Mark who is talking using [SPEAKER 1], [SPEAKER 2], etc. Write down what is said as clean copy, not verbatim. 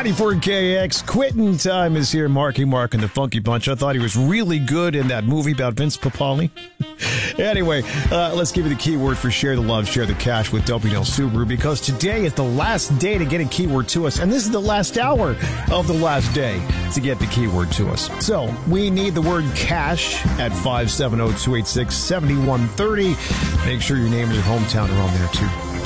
[SPEAKER 1] 94KX, Quitting Time is here. Marky Mark and the Funky Bunch. I thought he was really good in that movie about Vince Papali. Anyway, let's give you the keyword for Share the Love, Share the Cash with WNL Subaru, because today is the last day to get a keyword to us, and this is the last hour of the last day to get the keyword to us. So we need the word cash at 570-286-7130. Make sure your name and your hometown are on there, too.